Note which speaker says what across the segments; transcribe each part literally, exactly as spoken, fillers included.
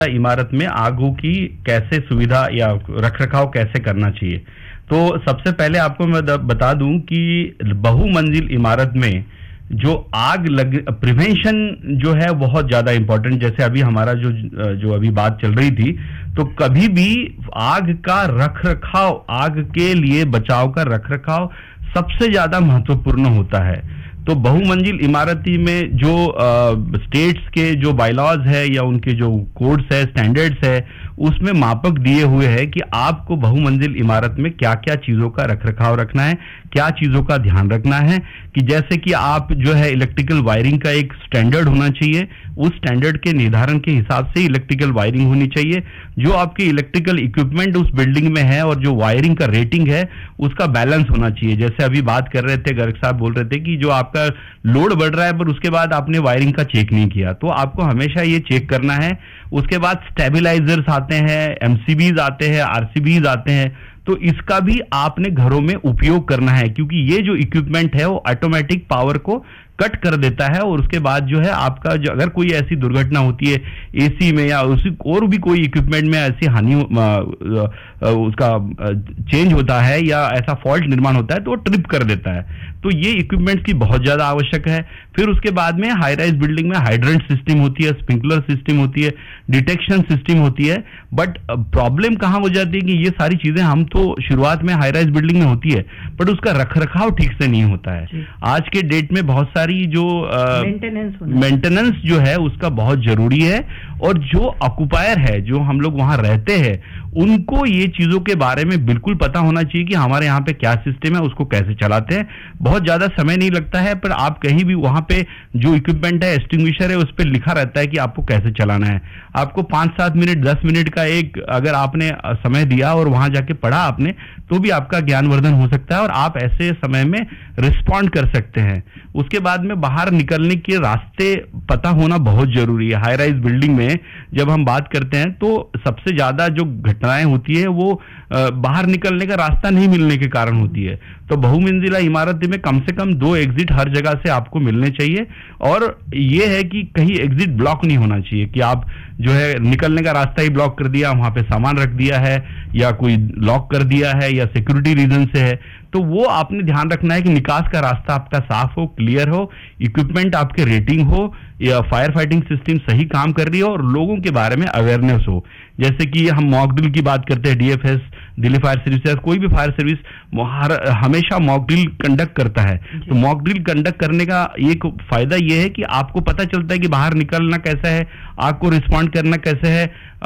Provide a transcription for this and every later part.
Speaker 1: इमारत में आगों की कैसे सुविधा या रखरखाव कैसे करना चाहिए। तो सबसे पहले आपको मैं बता दूं कि बहुमंजिल इमारत में जो आग लग प्रिवेंशन जो है बहुत ज्यादा इंपॉर्टेंट। जैसे अभी हमारा जो जो अभी बात चल रही थी, तो कभी भी आग का रखरखाव, आग के लिए बचाव का रखरखाव सबसे ज्यादा महत्वपूर्ण होता है। तो बहुमंजिल इमारती में जो स्टेट्स के जो बायलॉज है या उनके जो कोड्स है, स्टैंडर्ड्स है, उसमें मापक दिए हुए हैं कि आपको बहुमंजिल इमारत में क्या क्या चीजों का रखरखाव रखना है, क्या चीजों का ध्यान रखना है। कि जैसे कि आप जो है इलेक्ट्रिकल वायरिंग का एक स्टैंडर्ड होना चाहिए, उस स्टैंडर्ड के निर्धारण के हिसाब से इलेक्ट्रिकल वायरिंग होनी चाहिए। जो आपके इलेक्ट्रिकल इक्विपमेंट उस बिल्डिंग में है और जो वायरिंग का रेटिंग है उसका बैलेंस होना चाहिए। जैसे अभी बात कर रहे थे, गर्ग साहब बोल रहे थे कि जो आपका लोड बढ़ रहा है पर उसके बाद आपने वायरिंग का चेक नहीं किया, तो आपको हमेशा ये चेक करना है। उसके बाद स्टेबिलाइजर्स आते हैं, एमसीबीज आते हैं, आरसीबीज आते हैं, तो इसका भी आपने घरों में उपयोग करना है, क्योंकि ये जो इक्विपमेंट है वो ऑटोमेटिक पावर को कट कर देता है। और उसके बाद जो है आपका जो अगर कोई ऐसी दुर्घटना होती है एसी में या उसी और भी कोई इक्विपमेंट में ऐसी हानि उसका चेंज होता है या ऐसा फॉल्ट निर्माण होता है तो वो ट्रिप कर देता है। तो ये इक्विपमेंट्स की बहुत ज्यादा आवश्यक है। फिर उसके बाद में हाई राइज बिल्डिंग में हाइड्रेंट सिस्टम होती है, स्प्रिंकलर सिस्टम होती है, डिटेक्शन सिस्टम होती है। बट प्रॉब्लम कहां हो जाती है कि ये सारी चीजें हम तो शुरुआत में हाई राइज बिल्डिंग में होती है, बट उसका रखरखाव ठीक से नहीं होता है। आज के डेट में बहुत सारी जो मेंटेनेंस मेंटेनेंस जो है उसका बहुत जरूरी है। और जो ऑक्युपायर है, जो हम लोग वहां रहते हैं, उनको ये चीजों के बारे में बिल्कुल पता होना चाहिए कि हमारे यहाँ पे क्या सिस्टम है, उसको कैसे चलाते हैं। बहुत ज्यादा समय नहीं लगता है, पर आप कहीं भी वहां पे जो इक्विपमेंट है, एक्सटिंग्विशर है, उस पर लिखा रहता है कि आपको कैसे चलाना है। आपको पांच सात मिनट दस मिनट का एक अगर आपने समय दिया और वहां जाके पढ़ा आपने, तो भी आपका ज्ञानवर्धन हो सकता है और आप ऐसे समय में रिस्पॉन्ड कर सकते हैं। उसके बाद में बाहर निकलने के रास्ते पता होना बहुत जरूरी है। हाई राइज बिल्डिंग में जब हम बात करते हैं तो सबसे ज्यादा जो घटनाएं होती है वो बाहर निकलने का रास्ता नहीं मिलने के कारण होती है। तो बहुमंजिला इमारत में कम से कम दो एग्जिट हर जगह से आपको मिलने चाहिए। और ये है कि कहीं एग्जिट ब्लॉक नहीं होना चाहिए कि आप जो है निकलने का रास्ता ही ब्लॉक कर दिया, वहां पे सामान रख दिया है या कोई लॉक कर दिया है या सिक्योरिटी रीजन से है। तो वो आपने ध्यान रखना है कि निकास का रास्ता आपका साफ हो, क्लियर हो, इक्विपमेंट आपके रेटिंग हो, या फायर फाइटिंग सिस्टम सही काम कर रही हो और लोगों के बारे में अवेयरनेस हो। जैसे कि हम मॉक ड्रिल की बात करते हैं, डीएफएस, दिल्ली फायर सर्विस, कोई भी फायर सर्विस हमेशा मॉक ड्रिल कंडक्ट करता है। तो मॉक ड्रिल कंडक्ट करने का एक फायदा यह है कि आपको पता चलता है कि बाहर निकलना कैसा है, आग को रिस्पॉन्ड करना कैसे है,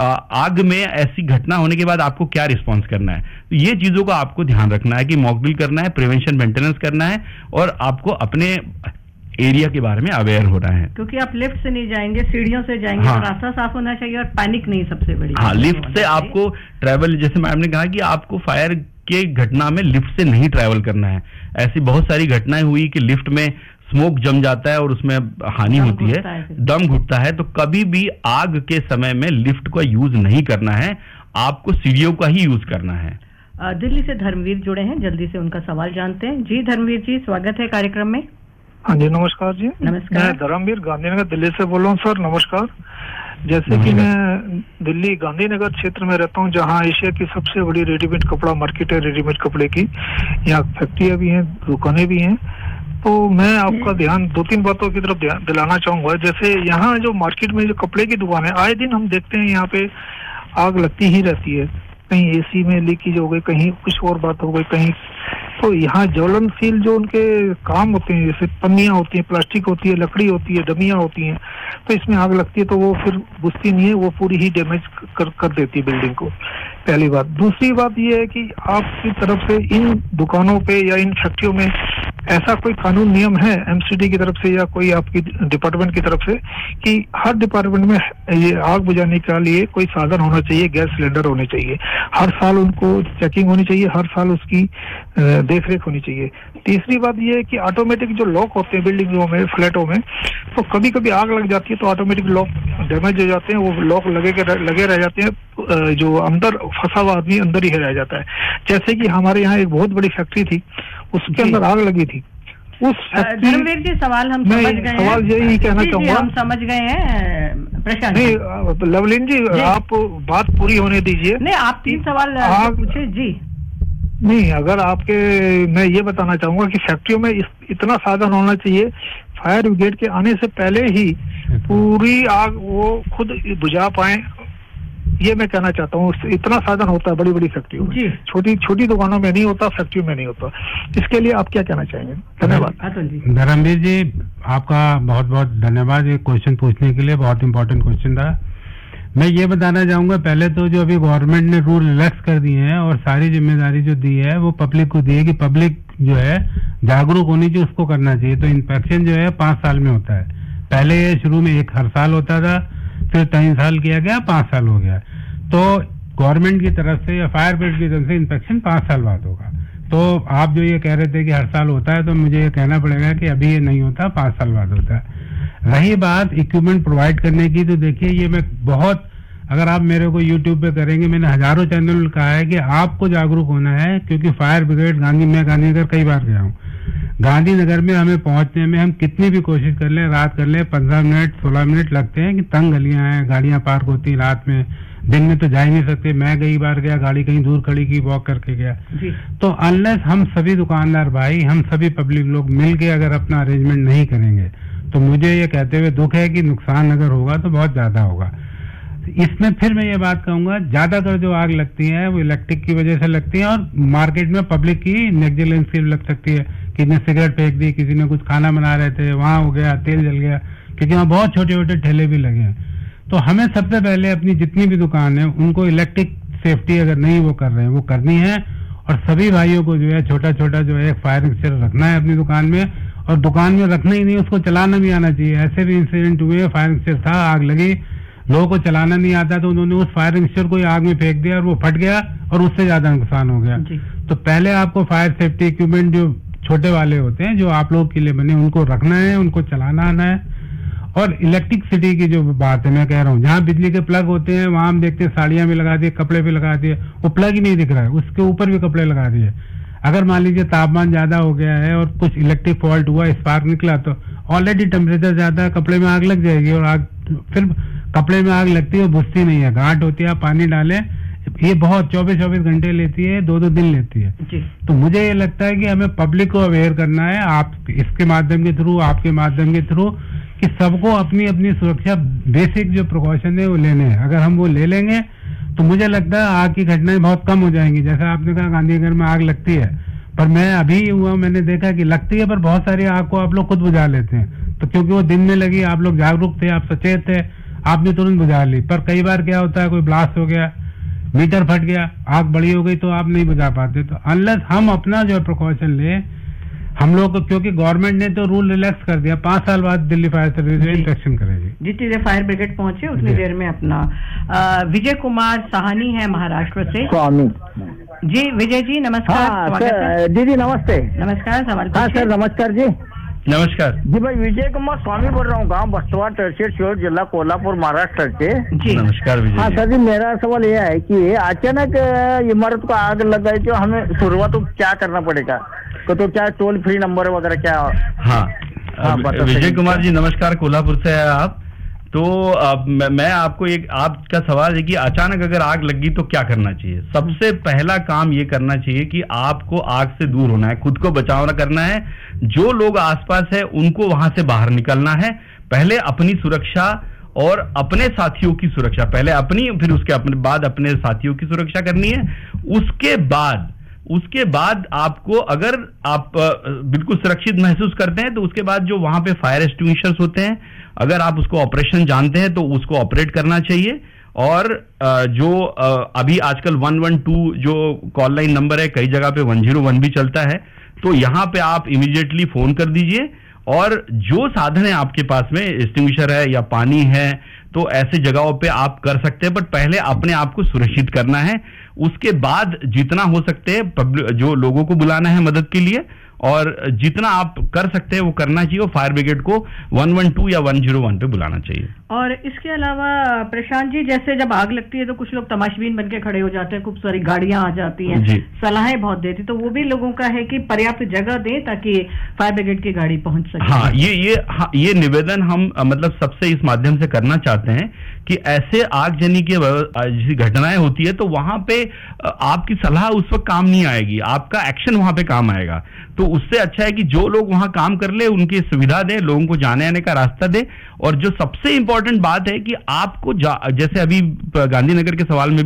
Speaker 1: आग में ऐसी घटना होने के बाद आपको क्या रिस्पॉन्स करना है। तो ये चीजों का आपको ध्यान रखना है कि मॉक ड्रिल करना है, प्रिवेंशन मेंटेनेंस करना है और आपको अपने एरिया के बारे में अवेयर हो रहा है।
Speaker 2: क्योंकि आप लिफ्ट से नहीं जाएंगे, सीढ़ियों से जाएंगे। हाँ। रास्ता साफ होना चाहिए और पैनिक नहीं सबसे बड़ी।
Speaker 1: हाँ, लिफ्ट से आपको ट्रैवल, जैसे मैम ने कहा कि आपको फायर के घटना में लिफ्ट से नहीं ट्रैवल करना है। ऐसी बहुत सारी घटनाएं हुई कि लिफ्ट में स्मोक जम जाता है और उसमें हानि होती है, दम घुटता है। तो कभी भी आग के समय में लिफ्ट का यूज नहीं करना है, आपको सीढ़ियों का ही यूज करना है।
Speaker 2: दिल्ली से धर्मवीर जुड़े हैं, जल्दी से उनका सवाल जानते हैं। जी धर्मवीर जी, स्वागत है कार्यक्रम में।
Speaker 3: हाँ जी, नमस्कार जी।
Speaker 2: नमस्कार।
Speaker 3: मैं धर्मवीर गांधीनगर दिल्ली से बोल रहा हूँ सर, नमस्कार। जैसे कि मैं दिल्ली गांधीनगर क्षेत्र में रहता हूँ, जहाँ एशिया की सबसे बड़ी रेडीमेड कपड़ा मार्केट है, रेडीमेड कपड़े की। यहाँ फैक्ट्रियाँ भी हैं, दुकानें भी हैं। तो मैं आपका ध्यान दो तीन बातों की तरफ दिलाना चाहूंगा। जैसे यहाँ जो मार्केट में जो कपड़े की दुकान है, आए दिन हम देखते हैं यहाँ पे आग लगती ही रहती है। कहीं एसी में लीकेज हो गई, कहीं कुछ और बात हो गई, कहीं तो यहाँ ज्वलनशील जो उनके काम होते हैं, जैसे पन्नियां होती हैं, प्लास्टिक होती है, लकड़ी होती है, डमियां होती हैं, तो इसमें आग लगती है तो वो फिर बुझती नहीं है, वो पूरी ही डैमेज कर कर देती है बिल्डिंग को। पहली बात। दूसरी बात ये है कि आपकी तरफ से इन दुकानों पे या इन फैक्ट्रियों में ऐसा कोई कानून नियम है एमसीडी की तरफ से या कोई आपकी डिपार्टमेंट की तरफ से कि हर डिपार्टमेंट में ये आग बुझाने के लिए कोई साधन होना चाहिए, गैस सिलेंडर होने चाहिए, हर साल उनको चेकिंग होनी चाहिए, हर साल उसकी देखरेख होनी चाहिए। तीसरी बात ये है कि ऑटोमेटिक जो लॉक होते हैं बिल्डिंगों में, फ्लैटों में, तो कभी कभी आग लग जाती है तो ऑटोमेटिक लॉक डैमेज हो जाते हैं, वो लॉक लगे के लगे रह जाते हैं, जो अंदर फंसा हुआ आदमी अंदर ही रह जाता है। जैसे कि हमारे यहाँ एक बहुत बड़ी फैक्ट्री थी, उसके अंदर आग लगी थी, उस फैक्ट्री
Speaker 2: धर्मवीर जी सवाल हम समझ गए हैं।
Speaker 3: सवाल यही कहना चाहूंगा,
Speaker 2: हम समझ गए हैं प्रशांत
Speaker 3: नहीं लवलीन जी, जी आप बात पूरी होने दीजिए।
Speaker 2: नहीं, आप तीन सवाल पूछे जी।
Speaker 3: नहीं, अगर आपके, मैं ये बताना चाहूंगा कि फैक्ट्रियों में इस, इतना साधन होना चाहिए, फायर ब्रिगेड के आने से पहले ही पूरी आग वो खुद बुझा पाए, ये मैं कहना चाहता हूँ। इतना साधन होता है बड़ी बड़ी फैक्ट्रियों में, छोटी छोटी दुकानों में नहीं होता, फैक्ट्रियों में नहीं होता। इसके लिए आप क्या कहना चाहेंगे? धन्यवाद।
Speaker 4: धर्मवीर जी, आपका बहुत बहुत धन्यवाद ये क्वेश्चन पूछने के लिए, बहुत इंपॉर्टेंट क्वेश्चन था। मैं ये बताना चाहूंगा, पहले तो जो अभी गवर्नमेंट ने रूल रिलैक्स कर दिए हैं और सारी जिम्मेदारी जो दी है वो पब्लिक को दी है कि पब्लिक जो है जागरूक होनी चाहिए, उसको करना चाहिए। तो इंस्पेक्शन जो है पांच साल में होता है। पहले शुरू में एक हर साल होता था, फिर तीन साल किया गया, पांच साल हो गया। तो गवर्नमेंट की तरफ से या फायर ब्रिगेड की तरफ से इंस्पेक्शन पांच साल बाद होगा। तो आप जो ये कह रहे थे कि हर साल होता है, तो मुझे ये कहना पड़ेगा कि अभी ये नहीं होता, पांच साल बाद होता है। रही बात इक्विपमेंट प्रोवाइड करने की, तो देखिए ये मैं बहुत, अगर आप मेरे को यूट्यूब पे करेंगे, मैंने हजारों चैनल कहा है कि आपको जागरूक होना है, क्योंकि फायर ब्रिगेड गांधी, मैं गांधीनगर कई बार गया हूँ, गांधीनगर में हमें पहुंचने में हम कितनी भी कोशिश कर लें, रात कर लें, पंद्रह मिनट सोलह मिनट लगते हैं कि तंग गलियां हैं, गाड़ियां पार्क होती हैं रात में, दिन में तो जा ही नहीं सकते। मैं कई बार गया, गाड़ी कहीं दूर खड़ी की, वॉक करके गया। तो अनलेस हम सभी दुकानदार भाई, हम सभी पब्लिक लोग मिलके अगर अपना अरेंजमेंट नहीं करेंगे, तो मुझे ये कहते हुए दुख है कि नुकसान अगर होगा तो बहुत ज्यादा होगा। इसमें फिर मैं ये बात कहूंगा, ज्यादातर जो आग लगती है वो इलेक्ट्रिक की वजह से लगती है, और मार्केट में पब्लिक की नेग्लिजेंस से लग सकती है। किसी ने सिगरेट फेंक दी, किसी ने कुछ खाना बना रहे थे, वहां हो गया, तेल जल गया, क्योंकि वहाँ बहुत छोटे छोटे ठेले भी लगे हैं। तो हमें सबसे पहले अपनी जितनी भी दुकान है उनको इलेक्ट्रिक सेफ्टी अगर नहीं वो कर रहे हैं वो करनी है, और सभी भाइयों को जो है छोटा छोटा जो है फायर एक्सटिंग्विशर रखना है अपनी दुकान में, और दुकान में रखना ही नहीं, उसको चलाना भी आना चाहिए। ऐसे भी इंसिडेंट हुए, फायर एक्सटिंग्विशर था, आग लगी, लोगों को चलाना नहीं आता, तो उन्होंने उस फायर एक्सटिंग्विशर को आग में फेंक दिया और वो फट गया और उससे ज्यादा नुकसान हो गया। तो पहले आपको फायर सेफ्टी इक्विपमेंट जो छोटे वाले होते हैं, जो आप लोगों के लिए बने, उनको रखना है, उनको चलाना आना है। और इलेक्ट्रिक सिटी की जो बात है, मैं कह रहा हूँ, जहाँ बिजली के प्लग होते हैं वहां हम देखते हैं साड़ियां भी लगा दिए, कपड़े भी लगा दिए, वो प्लग ही नहीं दिख रहा है, उसके ऊपर भी कपड़े लगा दिए। अगर मान लीजिए तापमान ज्यादा हो गया है और कुछ इलेक्ट्रिक फॉल्ट हुआ, स्पार्क निकला, तो ऑलरेडी टेम्परेचर ज्यादा है, कपड़े में आग लग जाएगी, और आग फिर कपड़े में आग लगती है, बुझती नहीं है, गांठ होती है, आप पानी डालें, ये बहुत चौबीस चौबीस घंटे लेती है, दो दो दिन लेती है। तो मुझे ये लगता है कि हमें पब्लिक को अवेयर करना है, आप इसके माध्यम के थ्रू, आपके माध्यम के थ्रू, कि सबको अपनी अपनी सुरक्षा बेसिक जो प्रिकॉशन है वो लेने हैं। अगर हम वो ले लेंगे तो मुझे लगता है आग की घटनाएं बहुत कम हो जाएंगी। जैसा आपने कहा गांधीनगर में आग लगती है, पर मैं अभी हुआ मैंने देखा कि लगती है, पर बहुत सारी आग को आप लोग खुद बुझा लेते हैं। तो क्योंकि वो दिन में लगी, आप लोग जागरूक थे, आप सचेत थे, आपने तुरंत बुझा ली। पर कई बार क्या होता है, कोई ब्लास्ट हो गया, मीटर फट गया, आग बड़ी हो गई, तो आप नहीं बुझा पाते। तो अनलेस हम अपना जो प्रिकॉशन ले, हम लोग को, क्योंकि गवर्नमेंट ने तो रूल रिलैक्स कर दिया, पांच साल बाद दिल्ली फायर सर्विस में इंस्पेक्शन करेगी।
Speaker 2: जितनी देर फायर ब्रिगेड पहुंचे उतनी देर में अपना विजय कुमार साहनी है महाराष्ट्र से।
Speaker 5: स्वामी
Speaker 2: जी, विजय जी नमस्कार।
Speaker 5: हाँ, सर, दीदी नमस्ते।
Speaker 2: नमस्कार, सवाल।
Speaker 5: हाँ सर, नमस्कार जी।
Speaker 1: नमस्कार
Speaker 5: जी भाई, विजय कुमार स्वामी बोल रहा हूँ, गांव बस्तवा, तहसील शिहोर, जिला कोल्हापुर, महाराष्ट्र से।
Speaker 2: जी
Speaker 1: नमस्कार विजय।
Speaker 5: हाँ सर जी, मेरा सवाल यह है कि अचानक इमारत को आग लग गई, तो हमें शुरुआत तो क्या करना पड़ेगा? तो, तो क्या टोल फ्री नंबर वगैरह क्या?
Speaker 1: हाँ, हाँ विजय कुमार जी नमस्कार, कोल्हापुर से है आप। तो अब मैं आपको एक, आपका सवाल है कि अचानक अगर आग लगी तो क्या करना चाहिए। सबसे पहला काम ये करना चाहिए कि आपको आग से दूर होना है, खुद को बचाव करना है, जो लोग आसपास है उनको वहां से बाहर निकलना है। पहले अपनी सुरक्षा और अपने साथियों की सुरक्षा, पहले अपनी, फिर उसके अपने बाद अपने साथियों की सुरक्षा करनी है। उसके बाद उसके बाद आपको, अगर आप बिल्कुल सुरक्षित महसूस करते हैं, तो उसके बाद जो वहां पे फायर एक्सटिंग्विशर्स होते हैं, अगर आप उसको ऑपरेशन जानते हैं तो उसको ऑपरेट करना चाहिए। और जो अभी आजकल वन वन टू जो कॉल लाइन नंबर है, कई जगह पे वन जीरो वन भी चलता है, तो यहां पे आप इमीडिएटली फोन कर दीजिए। और जो साधन है आपके पास में, एक्सटिंग्विशर है या पानी है, तो ऐसे जगहों पे आप कर सकते हैं, बट पहले अपने आप को सुरक्षित करना है। उसके बाद जितना हो सकते हैं जो लोगों को बुलाना है मदद के लिए, और जितना आप कर सकते हैं वो करना चाहिए। फायर ब्रिगेड को वन वन टू या वन जीरो वन पे बुलाना चाहिए।
Speaker 2: और इसके अलावा प्रशांत जी, जैसे जब आग लगती है तो कुछ लोग तमाशबीन बनके खड़े हो जाते हैं, खूब सारी गाड़ियां आ जाती हैं, सलाहें बहुत देती, तो वो भी लोगों का है कि पर्याप्त जगह दें ताकि फायर ब्रिगेड की गाड़ी पहुंच सके।
Speaker 1: हाँ, ये ये हाँ, ये निवेदन हम मतलब सबसे इस माध्यम से करना चाहते हैं कि ऐसे आगजनी की जैसी घटनाएं होती है तो वहां पे आपकी सलाह उस वक्त काम नहीं आएगी, आपका एक्शन वहां पे काम आएगा। तो उससे अच्छा है कि जो लोग वहां काम कर ले उनकी सुविधा दे, लोगों को जाने आने का रास्ता दे। और जो सबसे इंपॉर्टेंट बात है कि आपको जैसे अभी गांधीनगर के सवाल में